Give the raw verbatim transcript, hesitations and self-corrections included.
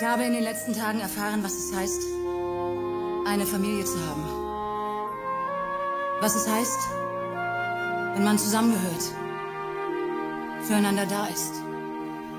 Ich habe in den letzten Tagen erfahren, was es heißt, eine Familie zu haben. Was es heißt, wenn man zusammengehört, füreinander da ist.